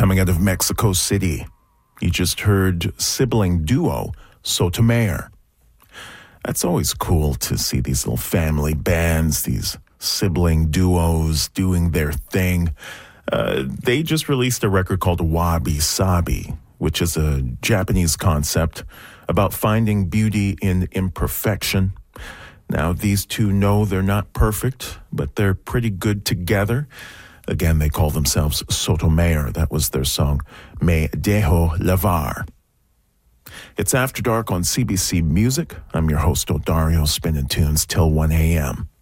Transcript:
coming out of Mexico City. You just heard sibling duo Sotomayor. That's always cool to see these little family bands, these sibling duos doing their thing. They just released a record called Wabi Sabi, which is a Japanese concept about finding beauty in imperfection. Now, these two know they're not perfect, but they're pretty good together. Again, they call themselves Sotomayor. That was their song, Me Dejo Lavar. It's After Dark on CBC Music. I'm your host, Odario, spinning tunes till 1 a.m.